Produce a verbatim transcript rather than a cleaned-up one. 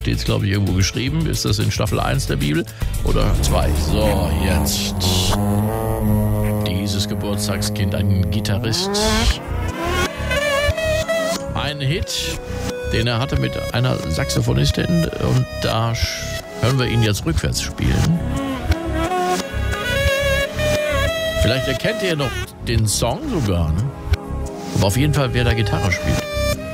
steht es, glaube ich, irgendwo geschrieben. Ist das in Staffel eins der Bibel oder zwei? So, jetzt. Dieses Geburtstagskind, ein Gitarrist. Ein Hit, den er hatte mit einer Saxophonistin. Und da hören wir ihn jetzt rückwärts spielen. Vielleicht erkennt ihr noch den Song sogar, ne? Aber auf jeden Fall, wer da Gitarre spielt.